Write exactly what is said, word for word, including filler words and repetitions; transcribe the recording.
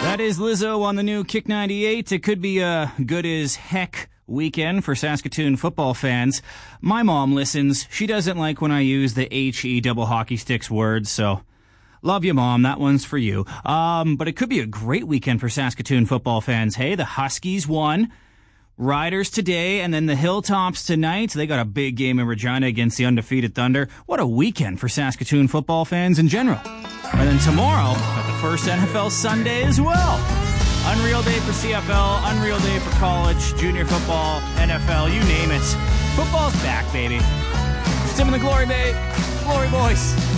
That is Lizzo on the new Kick ninety-eight. It could be a good as heck weekend for Saskatoon football fans. My mom listens. She doesn't like when I use the H-E double hockey sticks words, so love you, Mom. That one's for you. Um, but it could be a great weekend for Saskatoon football fans. Hey, the Huskies won. Riders today, and then the Hilltops tonight. They got a big game in Regina against the undefeated Thunder. What a weekend for Saskatoon football fans in general. And then tomorrow, got the first N F L Sunday as well. Unreal day for C F L, unreal day for college, junior football, N F L, you name it. Football's back, baby. Tim and the Glory Bay, Glory Boys.